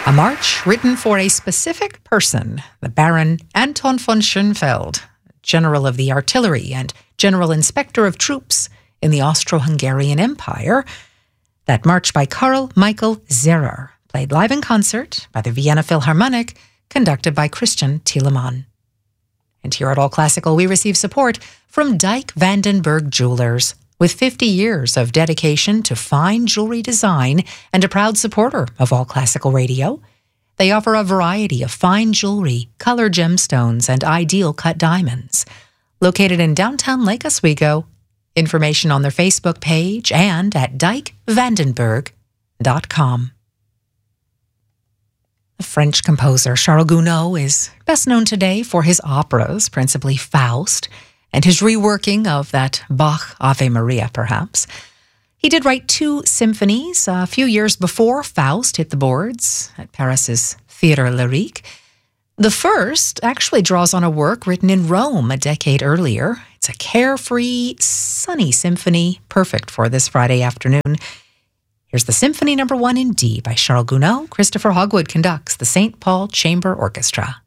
A march written for a specific person, the Baron Anton von Schönfeld, General of the Artillery and General Inspector of Troops in the Austro-Hungarian Empire. That march by Karl Michael Zehrer, played live in concert by the Vienna Philharmonic, conducted by Christian Thielemann. And here at All Classical, we receive support from Dyke Vandenberg Jewelers. With 50 years of dedication to fine jewelry design and a proud supporter of All Classical Radio, they offer a variety of fine jewelry, color gemstones, and ideal cut diamonds. Located in downtown Lake Oswego, information on their Facebook page and at dykevandenberg.com. The French composer Charles Gounod is best known today for his operas, principally Faust, and his reworking of that Bach Ave Maria, perhaps. He did write 2 symphonies a few years before Faust hit the boards at Paris's Theatre Lyrique. The first actually draws on a work written in Rome a decade earlier. It's a carefree, sunny symphony, perfect for this Friday afternoon. Here's the Symphony No. 1 in D by Charles Gounod. Christopher Hogwood conducts the St. Paul Chamber Orchestra.